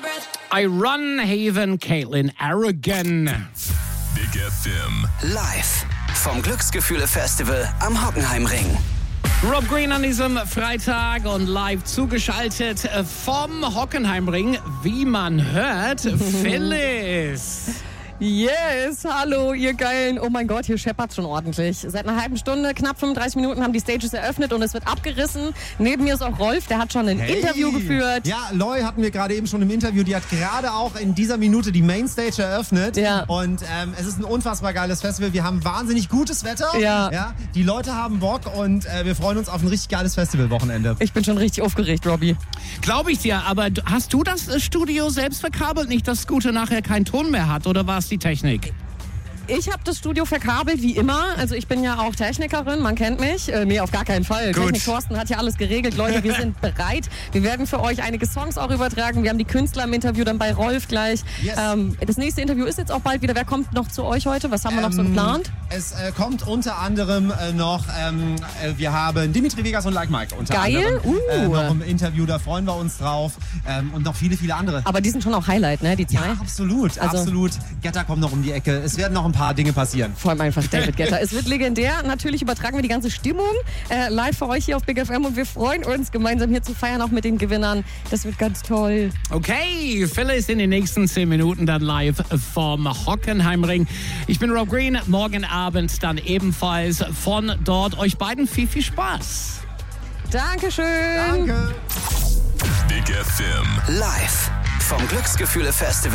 I Run Haven, Caitlin Aragon. Big FM. Live vom Glücksgefühle-Festival am Hockenheimring. Rob Green an diesem Freitag und live zugeschaltet vom Hockenheimring, wie man hört, Phyllis. Yes, hallo ihr Geilen. Oh mein Gott, hier scheppert's schon ordentlich. Seit einer halben Stunde, knapp 35 Minuten haben die Stages eröffnet und es wird abgerissen. Neben mir ist auch Rolf, der hat schon ein Interview geführt. Ja, Loi hatten wir gerade eben schon im Interview. Die hat gerade auch in dieser Minute die Mainstage eröffnet. Ja. Und es ist ein unfassbar geiles Festival. Wir haben wahnsinnig gutes Wetter. Ja. Die Leute haben Bock und wir freuen uns auf ein richtig geiles Festivalwochenende. Ich bin schon richtig aufgeregt, Robby. Glaube ich dir, aber hast du das Studio selbst verkabelt? Nicht, dass Scooter nachher keinen Ton mehr hat, oder war es die Technik? Ich habe das Studio verkabelt, wie immer. Also ich bin ja auch Technikerin, man kennt mich. Nee, auf gar keinen Fall. Gut. Technik Thorsten hat ja alles geregelt. Leute, wir sind bereit. Wir werden für euch einige Songs auch übertragen. Wir haben die Künstler im Interview, dann bei Rolf gleich. Yes. Das nächste Interview ist jetzt auch bald wieder. Wer kommt noch zu euch heute? Was haben wir noch so geplant? Es kommt unter anderem noch, wir haben Dimitri Vegas und Like Mike unter Geil. anderem noch im Interview. Da freuen wir uns drauf. Und noch viele, viele andere. Aber die sind schon auch Highlight, ne? Die zwei. Ja, absolut, Also- absolut. Getter kommt noch um die Ecke. Es werden noch ein paar Dinge passieren. Vor allem einfach David Guetta. Es wird legendär. Natürlich übertragen wir die ganze Stimmung live für euch hier auf Big FM und wir freuen uns, gemeinsam hier zu feiern, auch mit den Gewinnern. Das wird ganz toll. Okay, Phyllis in den nächsten 10 Minuten dann live vom Hockenheimring. Ich bin Rob Green, morgen Abend dann ebenfalls von dort. Euch beiden viel, viel Spaß. Dankeschön. Danke. Big FM. Live vom Glücksgefühle-Festival